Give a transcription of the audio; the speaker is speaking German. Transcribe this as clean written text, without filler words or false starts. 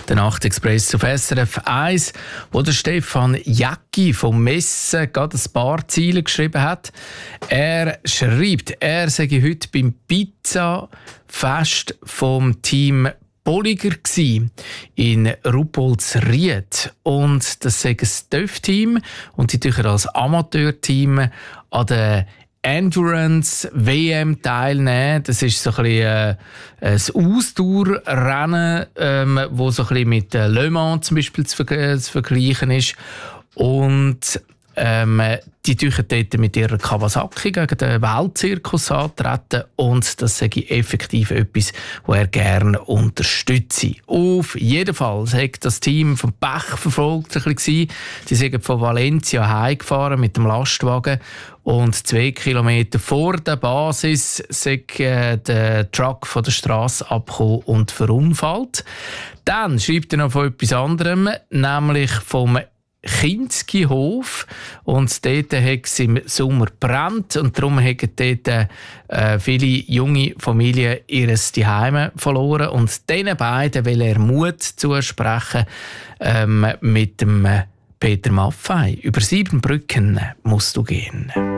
Der Nachtexpress auf SRF 1, wo der Stefan Jäcki vom Messen gerade ein paar Ziele geschrieben hat. Er schreibt, er sei heute beim Pizza-Fest vom Team Bolliger in Ruppoldsried. Und das sei ein TÜV-Team und sie tun als Amateurteam an der Endurance-WM teilnehmen. Das ist so ein bisschen ein Ausdauerrennen, wo so ein bisschen mit Le Mans zum Beispiel zu vergleichen ist. Und die tun dort mit ihrer Kawasaki gegen den Weltzirkus antreten und das sage ich effektiv etwas, das er gerne unterstütze. Auf jeden Fall hat das Team vom Pech verfolgt. Die sind von Valencia heimgefahren mit dem Lastwagen und 2 Kilometer vor der Basis ist der Truck von der Straße abgekommen und verunfallt. Dann schreibt er noch von etwas anderem, nämlich vom Kinski-Hof. Und dort hat es im Sommer gebrannt und darum haben dort viele junge Familien ihr Zuhause verloren. Und diesen beiden will er Mut zusprechen mit dem Peter Maffay. Über 7 Brücken musst du gehen.